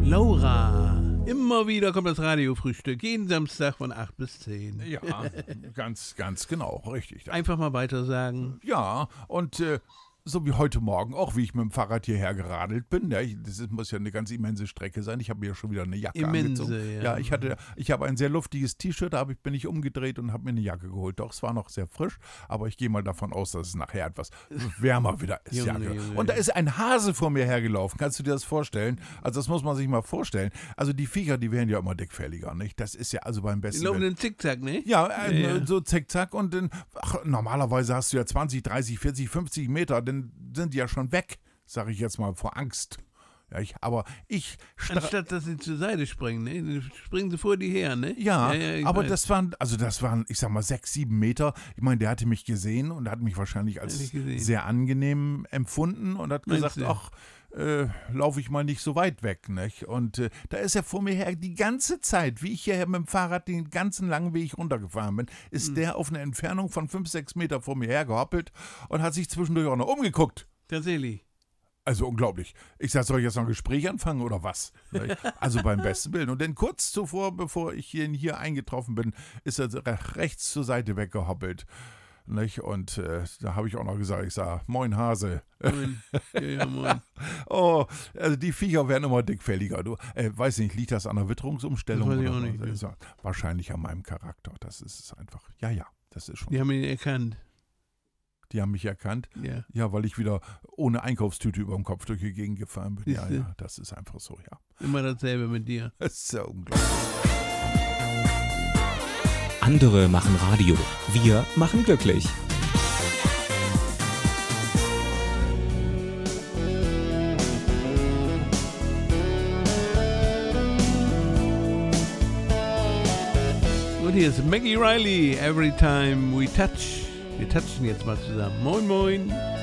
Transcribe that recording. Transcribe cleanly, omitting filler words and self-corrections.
Laura. Immer wieder kommt das Radiofrühstück. Jeden Samstag von 8 bis 10. Ja, ganz genau, richtig. Einfach mal weiter sagen. Ja, und so wie heute Morgen auch, wie ich mit dem Fahrrad hierher geradelt bin. Ja, muss ja eine ganz immense Strecke sein. Ich habe mir ja schon wieder eine Jacke angezogen. Ja. Ich habe ein sehr luftiges T-Shirt, da bin ich umgedreht und habe mir eine Jacke geholt. Doch, es war noch sehr frisch, aber ich gehe mal davon aus, dass es nachher etwas wärmer wieder ist. Junge. Und da ist ein Hase vor mir hergelaufen. Kannst du dir das vorstellen? Also das muss man sich mal vorstellen. Also die Viecher, die werden ja immer dickfälliger, nicht? Das ist ja also beim besten Die laufen in Zickzack, ne? Ja, so zickzack und dann, normalerweise hast du ja 20, 30, 40, 50 Meter, dann sind die ja schon weg, sage ich jetzt mal, vor Angst. Ja, Anstatt dass sie zur Seite springen, ne? Springen sie vor die her, ne? Ja, aber weiß. das waren, ich sag mal, 6, 7 Meter. Ich meine, der hatte mich gesehen und hat mich wahrscheinlich als sehr angenehm empfunden und hat gesagt, ach, laufe ich mal nicht so weit weg, nicht? Und da ist er vor mir her, die ganze Zeit, wie ich hierher mit dem Fahrrad den ganzen langen Weg runtergefahren bin, ist der auf eine Entfernung von 5, 6 Meter vor mir her gehoppelt und hat sich zwischendurch auch noch umgeguckt. Tatsächlich. Also unglaublich. Ich sag, soll ich jetzt noch ein Gespräch anfangen oder was? Also beim besten Willen. Und dann kurz zuvor, bevor ich hier eingetroffen bin, ist er rechts zur Seite weggehoppelt. Nicht? Und da habe ich auch noch gesagt, ich sage, moin Hase. Moin. Ja, moin. Oh, also die Viecher werden immer dickfälliger. Du, weiß nicht, liegt das an der Witterungsumstellung? Das weiß ich oder auch nicht. was? Ja, wahrscheinlich an meinem Charakter. Das ist es einfach. Ja, das ist schon. Die haben ihn erkannt. Die haben mich erkannt. Ja. Ja, weil ich wieder ohne Einkaufstüte über dem Kopf durch die Gegend gefahren bin. Siehste? Ja, das ist einfach so, ja. Immer dasselbe mit dir. Das ist ja unglaublich. Andere machen Radio. Wir machen glücklich. Und hier ist Maggie Riley. Every time we touch. Wir touchen jetzt mal zusammen. Moin, moin.